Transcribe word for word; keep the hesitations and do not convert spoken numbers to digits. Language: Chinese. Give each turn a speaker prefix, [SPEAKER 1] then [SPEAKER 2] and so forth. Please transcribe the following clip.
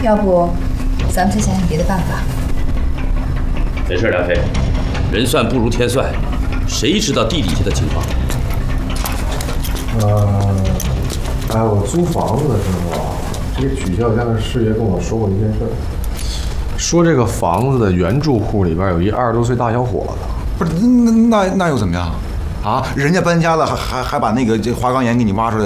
[SPEAKER 1] 要不咱们再想想别的办法。
[SPEAKER 2] 没事，梁飞，人算不如天算，谁知道地底下的情况？
[SPEAKER 3] 呃，哎，我租房子的时候啊，这个曲孝家的师爷跟我说过一件事儿，说这个房子的原住户里边有一二十多岁大小伙子。
[SPEAKER 4] 不是，那那那又怎么样？啊，人家搬家了，还还还把那个这花岗岩给你挖出来。